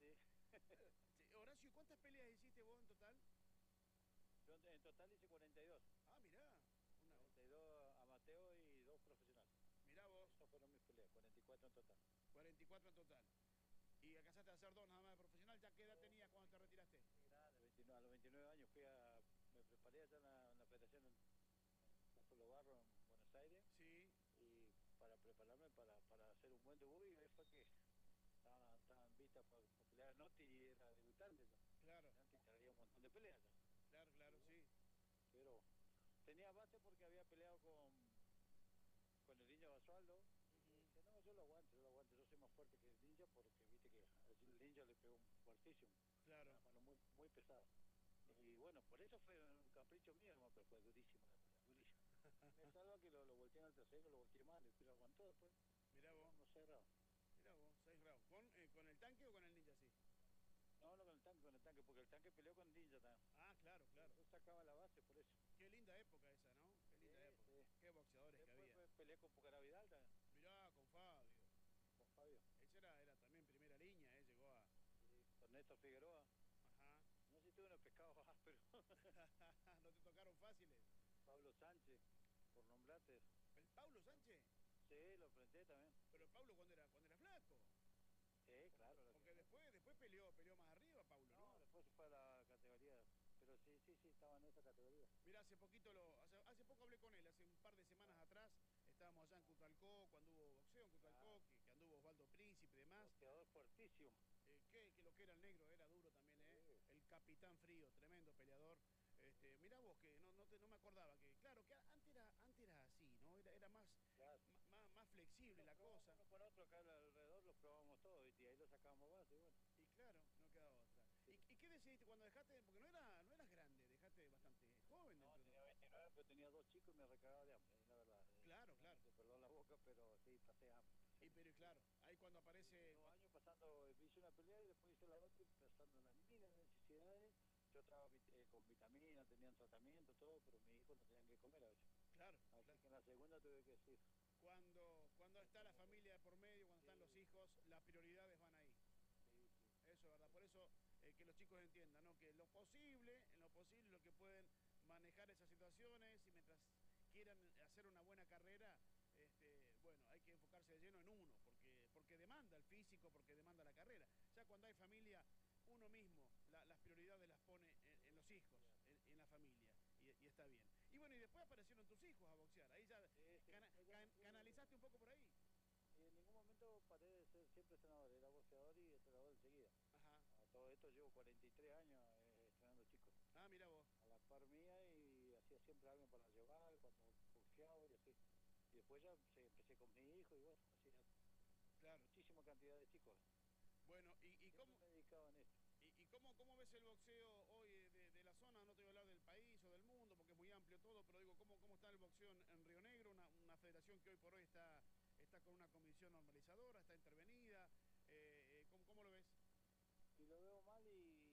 Sí. Sí, Horacio, ¿cuántas peleas hiciste vos en total? Yo en total hice 42. Ah, mirá, una, 42 amateur y 2 profesionales. mirá vos, Esas fueron mis peleas, 44 en total. 44 en total. Y alcanzaste a hacer dos nada más de profesional. ¿Ya qué edad tenías cuando te retiraste? Grande, 29, a los 29 años me preparé allá en la federación en Cátulo Barro, en Buenos Aires, Sí, y para prepararme para hacer un buen debut, y ahí fue que estaban vistas para pelear Noti y era debutante yo. claro, Y antes traía un montón de peleas ya. claro, Y claro, bueno, sí. pero tenía base porque había peleado con el Ninja Basualdo, y Ujú, dije, no, yo lo aguanto, yo soy más fuerte que el Ninja porque viste que el Ninja le pegó fuertísimo, claro, una mano muy, muy pesada. Y bueno, por eso fue un capricho mío, no, pero fue durísima la pelea, durísima. Y me salva que lo volteé en el trasero, lo volteé mal, pero aguantó después, mirá vos, peleamos unos cerrados. mirá vos, 6 rounds. ¿Con el tanque o con el ninja, sí? No, no con el tanque, porque el tanque peleó con Ninja también. Ah, claro, Pero claro. yo sacaba la base por eso. Qué linda época esa, ¿no? Qué Sí, linda época. sí. Qué boxeadores que Después había. peleé con Pucará Vidal también, Mirá, con Fabio. con Fabio. Ese era también primera línea, ¿eh? Llegó a... Sí, con Néstor Figueroa. Ajá. No sé si tuve unos pescados ásperos. ¿No te tocaron fáciles? Pablo Sánchez, por nombrarte. ¿El Paulo Sánchez? Sí, lo enfrenté también. Pero el Paulo cuando era flaco. Sí, Porque, claro, lo que porque pasa. después peleó más arriba, Paulo, No, ¿no? después se fue a la categoría. Pero sí, sí, sí, estaba en esa categoría. Mira, hace poco hablé con él, hace un par de semanas Ah, atrás, estábamos allá en ah, Cutralcó, cuando hubo boxeo en Cutralcó, claro. que anduvo Osvaldo Príncipe y demás. Boxeador fuertísimo. Que lo que era el negro, era duro también, ¿eh? Sí, El Capitán Frío, tremendo peleador. sí, Mirá vos que no me acordaba que, claro, que antes era así, ¿no? Era más, claro. más Y flexible lo la probamos cosa. uno con otro acá alrededor, los probamos todos, ¿viste? Y ahí lo sacamos base, y bueno. Y claro, no queda otra. ¿Y, Sí. y qué decidiste cuando dejaste? Porque no eras grande, dejaste bastante joven No, dentro de todo. tenía 29, pero tenía 2 chicos y me recagaba de hambre, la verdad. Claro, claro. Sinceramente, perdón la boca, pero sí, pasé hambre, pasé mucho. Pero claro, ahí cuando Hice aparece. 2 años pasando, hice una pelea y después hice la otra y pasando las miles de necesidades. Yo estaba con vitaminas, tenían tratamiento, todo, pero mis hijos no tenían que comer a veces. Claro, Así claro. que en la segunda tuve que decir, Cuando hay está la que... familia de por medio, cuando están los Sí, hijos, las prioridades van ahí. sí, sí, Eso es verdad. Por totalmente. eso que los chicos entiendan, ¿no? Que en lo posible, lo que pueden manejar esas situaciones y mientras quieran hacer una buena carrera, bueno, hay que enfocarse de lleno en uno, porque demanda el físico, porque demanda la carrera. Ya cuando hay familia, uno mismo las prioridades las pone en los Sí, hijos, en la familia, y está bien. Y bueno, y después aparecieron tus hijos a boxear. Ahí ya sí, sí. Yo no fui, canalizaste un poco por ahí. en ningún momento paré de ser siempre entrenador, era boxeador y entrenador enseguida. Ajá. A todo esto llevo 43 años entrenando chicos, Ah, mira vos. a la par mía, y hacía siempre alguien para llevar cuando boxeaba y así. Y después ya empecé con mi hijo y bueno, hacía Claro. muchísima cantidad de chicos. Bueno, ¿y Siempre cómo, me dedicaba en esto. cómo ves el boxeo hoy de la zona? No te voy a hablar del país o del mundo porque es muy amplio todo, pero digo, ¿cómo está el boxeo en Río Negro? Una federación que hoy por hoy está con una comisión normalizadora, está intervenida. ¿Cómo lo ves? Y lo veo mal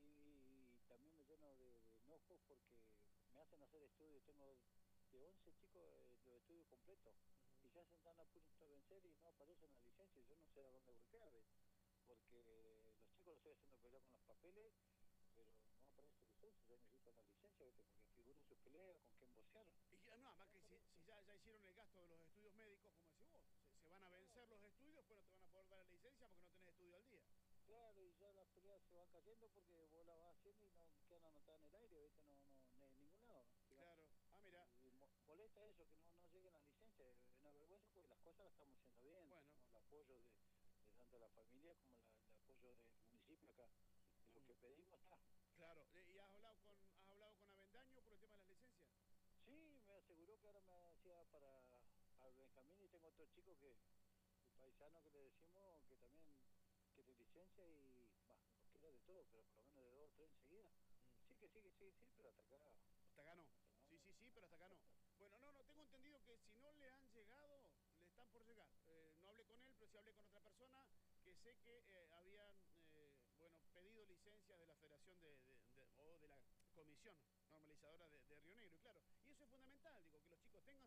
y también me lleno de enojo porque me hacen hacer estudios. Tengo de 11 chicos los estudios completos Ujú. y ya se están a punto de vencer y no aparecen la licencia. Yo no sé a dónde golpear, ¿ves? Porque los chicos los estoy haciendo pelear con los papeles, pero no aparece licencia. Yo necesito la licencia, ¿viste? Porque figuren sus peleas, con quién boxearon. No, Y además no que si aparece. ya hicieron el gasto de los estudios médicos, como decís vos, se van a vencer los Claro. estudios, pues no te van a poder dar la licencia porque no tenés estudio al día. Claro, y ya las peleas se van cayendo porque vos las vas haciendo y no quedan anotadas en el aire, ¿viste? No en ningún lado, digamos. Claro. Ah, mira. Y molesta eso, que no lleguen las licencias. Es una vergüenza porque las cosas las estamos haciendo bien. Bueno. Tenemos el apoyo de tanto la familia como el apoyo del municipio acá. Y lo Mm, que pedimos está. claro. ¿Y has hablado con Avendaño por el tema de las licencias? Sí, me aseguró que ahora me hacía para Benjamín y tengo otro chico el paisano que le decimos que también quiere licencia y, va, no quiere de todo, pero por lo menos de 2 o 3 enseguida. Mm. Sí, que sí, que sí, sí, pero hasta acá, Hasta acá no. hasta Sí, no. sí, sí, pero hasta acá no. Bueno, no, tengo entendido que si no le han llegado, le están por llegar. No hablé con él, pero sí hablé con otra persona que sé que habían, bueno, pedido licencias de la Federación o de la Comisión Normalizadora de Río Negro. Y claro, y eso es fundamental, digo, que los chicos tengan